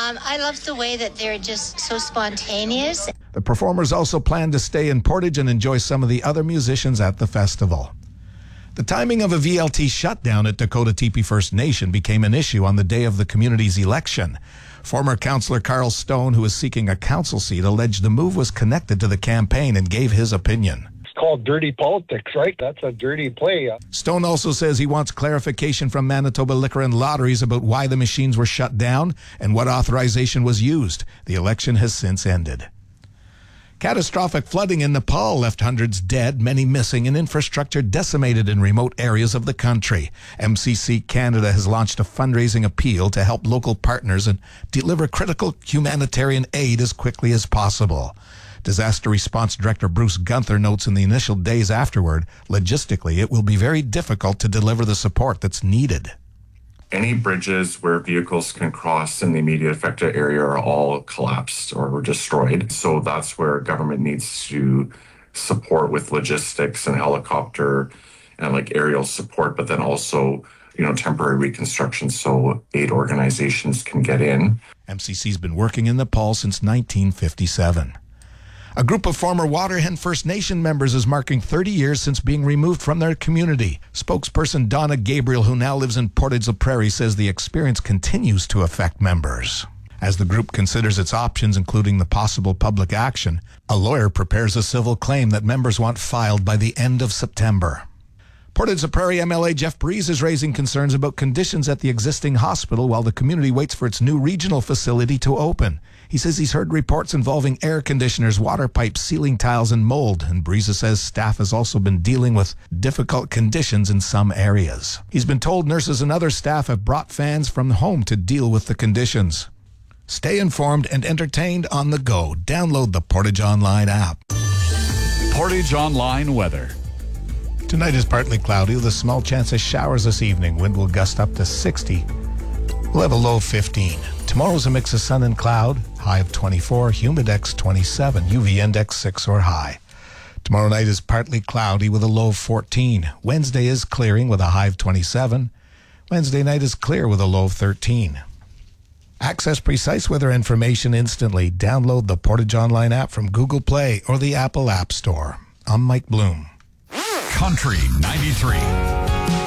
I love the way that they're just so spontaneous. The performers also plan to stay in Portage and enjoy some of the other musicians at the festival. The timing of a VLT shutdown at Dakota Teepee First Nation became an issue on the day of the community's election. Former councillor Carl Stone, who is seeking a council seat, alleged the move was connected to the campaign and gave his opinion. It's called dirty politics, right? That's a dirty play. Stone also says he wants clarification from Manitoba Liquor and Lotteries about why the machines were shut down and what authorization was used. The election has since ended. Catastrophic flooding in Nepal left hundreds dead, many missing, and infrastructure decimated in remote areas of the country. MCC Canada has launched a fundraising appeal to help local partners and deliver critical humanitarian aid as quickly as possible. Disaster Response Director Bruce Gunther notes in the initial days afterward, logistically, it will be very difficult to deliver the support that's needed. Any bridges where vehicles can cross in the immediate affected area are all collapsed or were destroyed. So that's where government needs to support with logistics and helicopter and aerial support, but then also, temporary reconstruction so aid organizations can get in. MCC's been working in Nepal since 1957. A group of former Waterhen First Nation members is marking 30 years since being removed from their community. Spokesperson Donna Gabriel, who now lives in Portage-la-Prairie, says the experience continues to affect members. As the group considers its options, including the possible public action, a lawyer prepares a civil claim that members want filed by the end of September. Portage-la-Prairie MLA Jeff Breeze is raising concerns about conditions at the existing hospital while the community waits for its new regional facility to open. He says he's heard reports involving air conditioners, water pipes, ceiling tiles, and mold, and Breeze says staff has also been dealing with difficult conditions in some areas. He's been told nurses and other staff have brought fans from home to deal with the conditions. Stay informed and entertained on the go. Download the Portage Online app. Portage Online weather. Tonight is partly cloudy with a small chance of showers this evening. Wind will gust up to 60. We'll have a low of 15. Tomorrow's a mix of sun and cloud, high of 24, humidex 27, UV index 6 or high. Tomorrow night is partly cloudy with a low of 14. Wednesday is clearing with a high of 27. Wednesday night is clear with a low of 13. Access precise weather information instantly. Download the Portage Online app from Google Play or the Apple App Store. I'm Mike Bloom. Country 93.